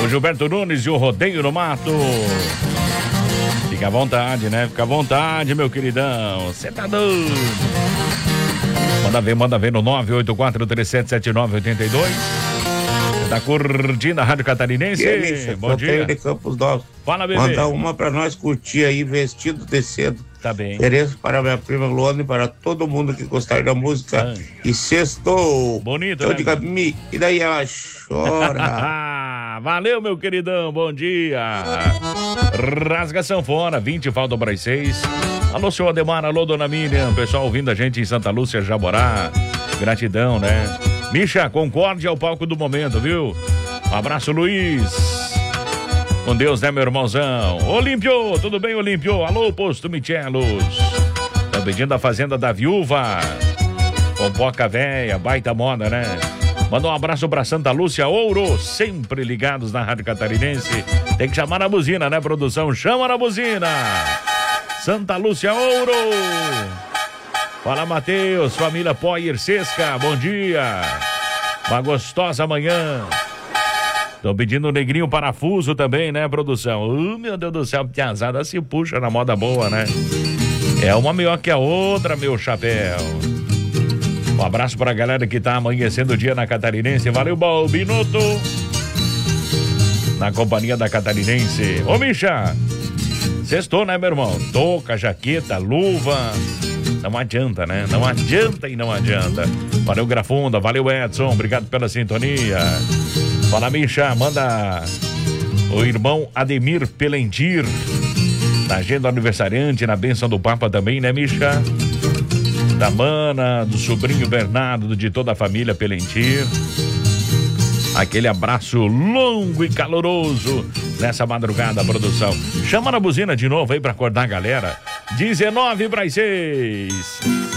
Gilberto Nunes e o Rodeio no Mato. Fica à vontade, né? Fica à vontade, meu queridão. Você tá doido. Manda ver no 984377982. Você tá curtindo a Rádio Catarinense? Bom dia. De Campos Novos. Fala, bebê. Manda uma pra nós curtir aí, Vestido de Cedo. Tá bem. Ofereço para minha prima Luana e para todo mundo que gostar da música. E sextou. Bonito, então, né? diga me, e daí ela chora. Valeu, meu queridão. Bom dia. Rasga sanfona, 20 faltam para as 6. Alô, senhor Ademar, alô, dona Miriam. Pessoal ouvindo a gente em Santa Lúcia, Jaborá. Gratidão, né? Misha, concorde ao palco do momento, viu? Um abraço, Luiz. Com Deus, né, meu irmãozão? Olímpio, tudo bem, Olímpio? Alô, Posto Michelos. Tá pedindo a Fazenda da Viúva. Com Poca Véia, baita moda, né? Manda um abraço pra Santa Lúcia Ouro, sempre ligados na Rádio Catarinense. Tem que chamar na buzina, né, produção? Chama na buzina. Santa Lúcia Ouro. Fala, Matheus, família Poyer Sesca, bom dia. Uma gostosa manhã. Estão pedindo o Negrinho Parafuso também, né, produção? Meu Deus do céu, piazada se puxa na moda boa, né? É uma melhor que a outra, meu chapéu. Um abraço pra galera que tá amanhecendo o dia na Catarinense. Valeu, Balbinoto. Na companhia da Catarinense. Ô, Misha, sextou, né, meu irmão? Touca, jaqueta, luva. Não adianta, né? Não adianta e não adianta. Valeu, Grafunda. Valeu, Edson. Obrigado pela sintonia. Fala, Misha, manda o irmão Ademir Pelendir na agenda aniversariante, na bênção do Papa também, né, Misha? Da mana, do sobrinho Bernardo, de toda a família Pelentir. Aquele abraço longo e caloroso nessa madrugada, produção. Chama na buzina de novo aí pra acordar a galera. 19 para as 6.